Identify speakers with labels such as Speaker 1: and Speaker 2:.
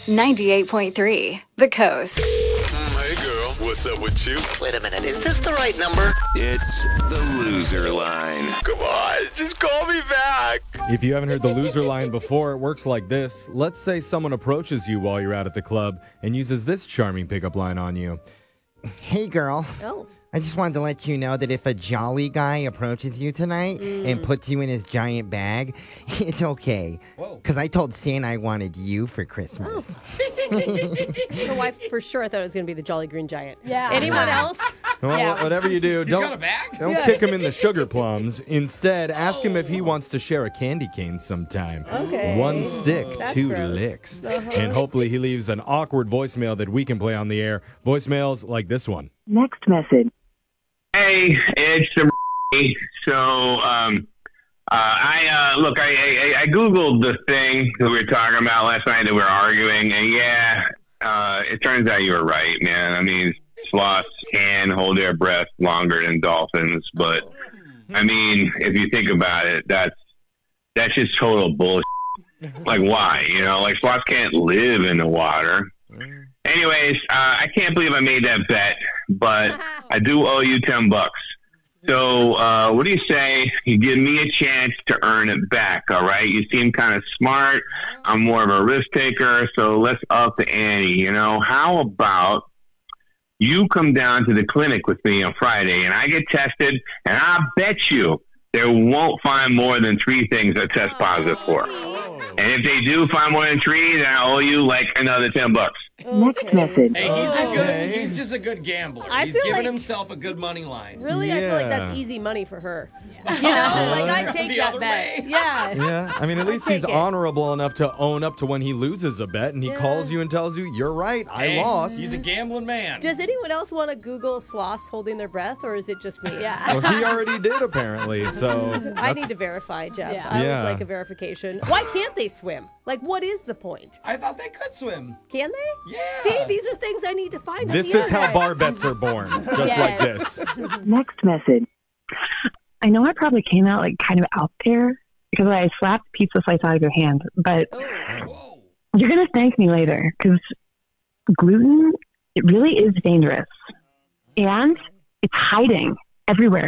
Speaker 1: 98.3 The Coast.
Speaker 2: Hey girl, what's up with you?
Speaker 3: Wait a minute, is this the right number?
Speaker 2: It's the loser line. Come on, just call me back.
Speaker 4: If you haven't heard the loser line before, it works like this. Let's say someone approaches you while you're out at the club and uses this charming pickup line on you.
Speaker 5: Hey, girl.
Speaker 6: Oh.
Speaker 5: I just wanted to let you know that if a jolly guy approaches you tonight and puts you in his giant bag, it's okay.
Speaker 6: Whoa.
Speaker 5: Because I told Santa I wanted you for Christmas.
Speaker 6: My wife, for sure, I thought it was going to be the Jolly Green Giant.
Speaker 7: Yeah.
Speaker 6: Anyone else?
Speaker 4: Well,
Speaker 7: Yeah.
Speaker 4: whatever you do,
Speaker 8: got a bag?
Speaker 4: don't kick him in the sugar plums. Instead, ask him if he wants to share a candy cane sometime.
Speaker 6: Okay.
Speaker 4: One stick,
Speaker 6: That's
Speaker 4: 2
Speaker 6: gross.
Speaker 4: licks. And hopefully he leaves an awkward voicemail that we can play on the air. Voicemails like this one.
Speaker 9: Next message.
Speaker 10: Hey, it's the so I googled the thing that we were talking about last night that we were arguing, and it turns out you were right, man. I mean, sloths can hold their breath longer than dolphins, but I mean, if you think about it, that's just total bullshit. Like, why? You know, like sloths can't live in the water. Anyways, I can't believe I made that bet, but I do owe you $10. So, what do you say? You give me a chance to earn it back, all right? You seem kind of smart. I'm more of a risk taker, so let's up the ante, you know? How about you come down to the clinic with me on Friday, and I get tested, and I bet you they won't find more than 3 things I test positive for. And if they do find more than 3, then I owe you like another $10.
Speaker 9: Next message.
Speaker 8: Hey, he's just a good gambler.
Speaker 6: I
Speaker 8: He's
Speaker 6: feel
Speaker 8: giving
Speaker 6: like-
Speaker 8: himself a good money line.
Speaker 6: Really? I feel like that's
Speaker 4: Yeah.
Speaker 6: easy money for her. You know, like I take
Speaker 8: The
Speaker 6: that
Speaker 8: other
Speaker 6: bet.
Speaker 8: way.
Speaker 6: Yeah.
Speaker 4: Yeah, I mean, at least he's
Speaker 6: take it.
Speaker 4: honorable enough to own up to when he loses a bet, and he
Speaker 6: Yeah.
Speaker 4: calls you and tells you, you're right, I
Speaker 8: Hey,
Speaker 4: lost.
Speaker 8: He's a gambling man.
Speaker 6: Does anyone else want to Google sloths holding their breath, or is it just me?
Speaker 7: Yeah.
Speaker 4: Well, he already did, apparently, so...
Speaker 6: I
Speaker 4: that's-
Speaker 6: need to verify, Jeff.
Speaker 7: Yeah.
Speaker 6: I
Speaker 4: Yeah.
Speaker 6: was like a verification. Why can't they swim? Like, what is the point?
Speaker 8: I thought they could swim.
Speaker 6: Can they?
Speaker 8: Yeah.
Speaker 6: See, these are things I need to find.
Speaker 4: This
Speaker 6: at the
Speaker 4: is how
Speaker 6: end.
Speaker 4: bar bets are born, just like this.
Speaker 9: Next message.
Speaker 11: I know I probably came out like kind of out there because I slapped pizza slice out of your hand, but
Speaker 6: Oh.
Speaker 8: Whoa.
Speaker 11: you're going to thank me later because gluten, it really is dangerous. And it's hiding everywhere.